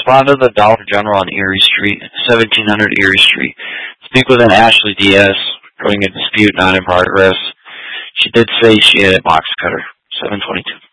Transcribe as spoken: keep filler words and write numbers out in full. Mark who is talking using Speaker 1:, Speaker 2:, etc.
Speaker 1: respond to the Dollar General on Erie Street, seventeen hundred Erie Street. Speak with an Ashley Diaz, reporting a dispute not in progress. She did say she had a box cutter, seven twenty-two.